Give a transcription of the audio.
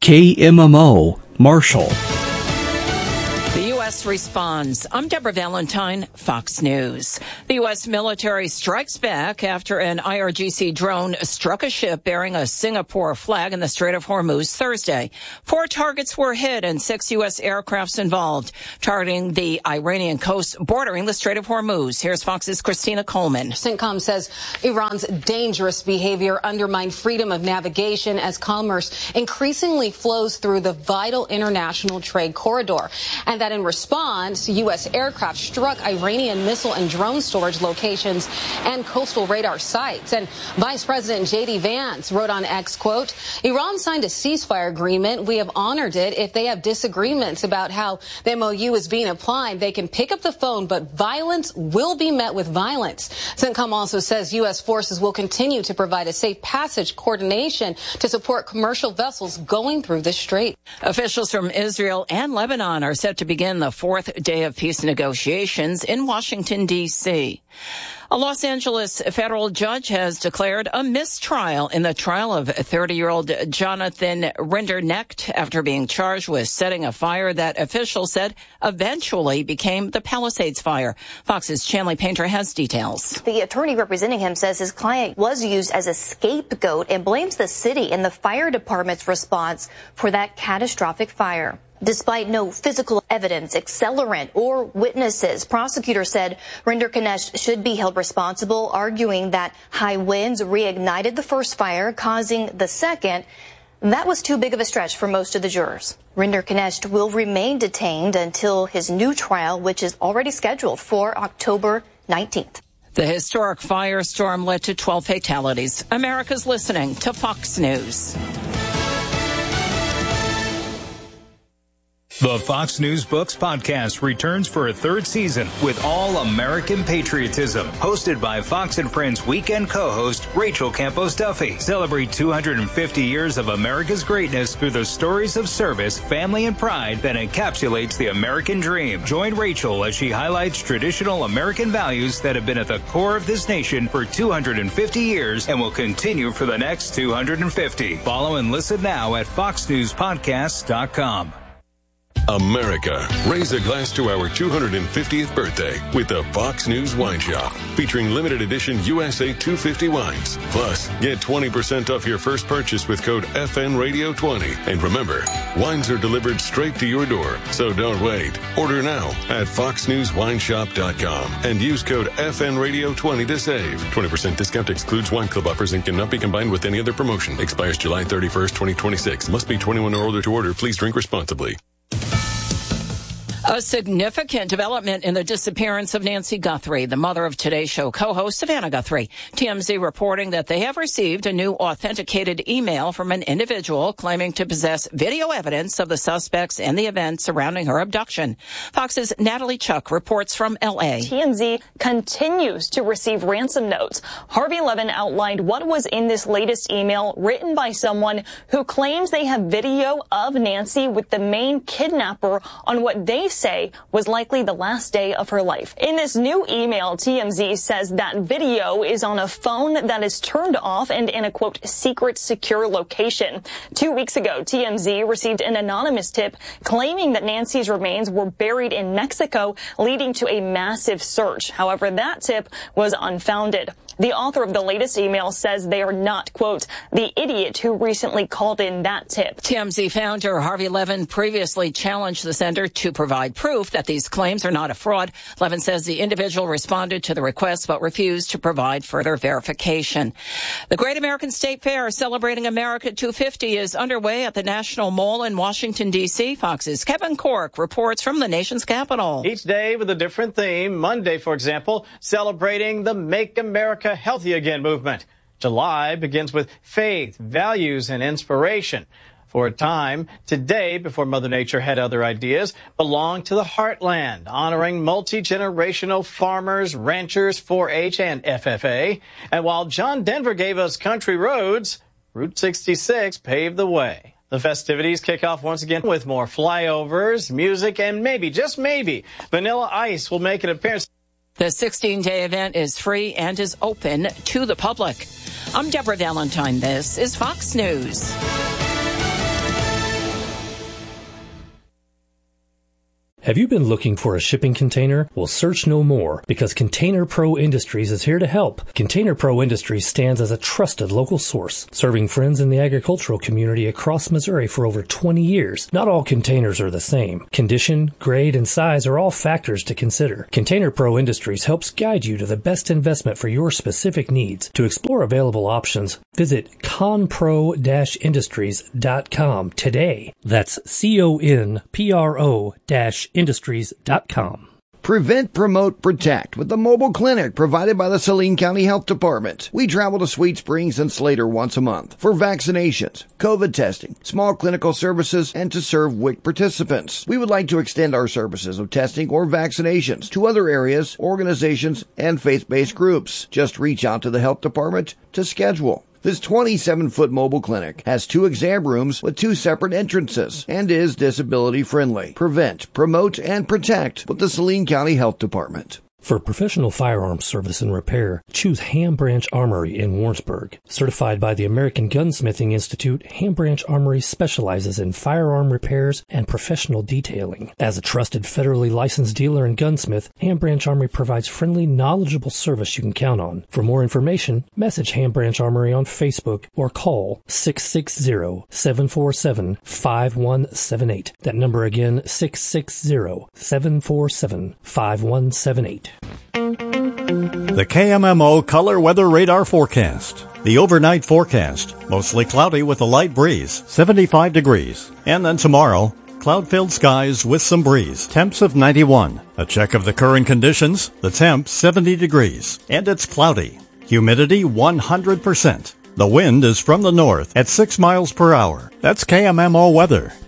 KMMO, Marshall. The U.S. responds. I'm Deborah Valentine, Fox News. The U.S. military strikes back after an IRGC drone struck a ship bearing a Singapore flag in the Strait of Hormuz Thursday. 4 targets were hit and 6 U.S. aircrafts involved, targeting the Iranian coast bordering the Strait of Hormuz. Here's Fox's Christina Coleman. CENTCOM says Iran's dangerous behavior undermined freedom of navigation as commerce increasingly flows through the vital international trade corridor, and that in response, U.S. aircraft struck Iranian missile and drone storage locations and coastal radar sites. And Vice President J.D. Vance wrote on X, quote, Iran signed a ceasefire agreement. We have honored it. If they have disagreements about how the MOU is being applied, they can pick up the phone, but violence will be met with violence. CENTCOM also says U.S. forces will continue to provide a safe passage coordination to support commercial vessels going through the strait. Officials from Israel and Lebanon are set to begin the 4th day of peace negotiations in Washington, D.C. A Los Angeles federal judge has declared a mistrial in the trial of 30-year-old Jonathan Rinderknecht after being charged with setting a fire that officials said eventually became the Palisades fire. Fox's Chanley Painter has details. The attorney representing him says his client was used as a scapegoat and blames the city and the fire department's response for that catastrophic fire. Despite no physical evidence, accelerant, or witnesses, prosecutors said Rinderknecht should be held responsible, arguing that high winds reignited the first fire, causing the second. That was too big of a stretch for most of the jurors. Rinderknecht will remain detained until his new trial, which is already scheduled for October 19th. The historic firestorm led to 12 fatalities. America's listening to Fox News. The Fox News Books podcast returns for a 3rd season with all American patriotism. Hosted by Fox and Friends weekend co-host Rachel Campos Duffy. Celebrate 250 years of America's greatness through the stories of service, family, and pride that encapsulates the American dream. Join Rachel as she highlights traditional American values that have been at the core of this nation for 250 years and will continue for the next 250. Follow and listen now at foxnewspodcasts.com. America, raise a glass to our 250th birthday with the Fox News Wine Shop, featuring limited edition USA 250 wines. Plus, get 20% off your first purchase with code FNRadio20. And remember, wines are delivered straight to your door, so don't wait. Order now at foxnewswineshop.com and use code FNRadio20 to save. 20% discount excludes wine club offers and cannot be combined with any other promotion. Expires July 31st, 2026. Must be 21 or older to order. Please drink responsibly. A significant development in the disappearance of Nancy Guthrie, the mother of Today Show co-host Savannah Guthrie. TMZ reporting that they have received a new authenticated email from an individual claiming to possess video evidence of the suspects and the events surrounding her abduction. Fox's Natalie Chuck reports from L.A. TMZ continues to receive ransom notes. Harvey Levin outlined what was in this latest email written by someone who claims they have video of Nancy with the main kidnapper on what they say was likely the last day of her life. In this new email, TMZ says that video is on a phone that is turned off and in a, quote, secret secure location. 2 weeks ago, TMZ received an anonymous tip claiming that Nancy's remains were buried in Mexico, leading to a massive search. However, that tip was unfounded. The author of the latest email says they are not, quote, the idiot who recently called in that tip. TMZ founder Harvey Levin previously challenged the sender to provide proof that these claims are not a fraud. Levin says the individual responded to the request but refused to provide further verification. The Great American State Fair celebrating America 250 is underway at the National Mall in Washington, D.C. Fox's Kevin Cork reports from the nation's capital. Each day with a different theme. Monday, for example, celebrating the Make America Healthy Again movement. July begins with faith, values, and inspiration. For a time, today, before Mother Nature had other ideas, belonged to the heartland, honoring multi-generational farmers, ranchers, 4-H, and FFA. And while John Denver gave us country roads, Route 66 paved the way. The festivities kick off once again with more flyovers, music, and maybe, just maybe, Vanilla Ice will make an appearance. The 16-day event is free and is open to the public. I'm Deborah Valentine. This is Fox News. Have you been looking for a shipping container? Well, search no more, because Container Pro Industries is here to help. Container Pro Industries stands as a trusted local source, serving friends in the agricultural community across Missouri for over 20 years. Not all containers are the same. Condition, grade, and size are all factors to consider. Container Pro Industries helps guide you to the best investment for your specific needs. To explore available options, visit conpro-industries.com today. That's CONPRO-industries.com. Prevent, Promote, Protect with the mobile clinic provided by the Saline County Health Department. We travel to Sweet Springs and Slater once a month for vaccinations, COVID testing, small clinical services, and to serve WIC participants. We would like to extend our services of testing or vaccinations to other areas, organizations, and faith-based groups. Just reach out to the health department to schedule. This 27-foot mobile clinic has 2 exam rooms with 2 separate entrances and is disability friendly. Prevent, Promote, and Protect with the Saline County Health Department. For professional firearms service and repair, choose Ham Branch Armory in Warrensburg. Certified by the American Gunsmithing Institute, Ham Branch Armory specializes in firearm repairs and professional detailing. As a trusted federally licensed dealer and gunsmith, Ham Branch Armory provides friendly, knowledgeable service you can count on. For more information, message Ham Branch Armory on Facebook or call 660-747-5178. That number again, 660-747-5178. The KMMO Color Weather Radar Forecast. The overnight forecast, mostly cloudy with a light breeze, 75 degrees. And then tomorrow, cloud-filled skies with some breeze, temps of 91. A check of the current conditions, the temp 70 degrees. And it's cloudy. Humidity 100%. The wind is from the north at 6 miles per hour. That's KMMO weather.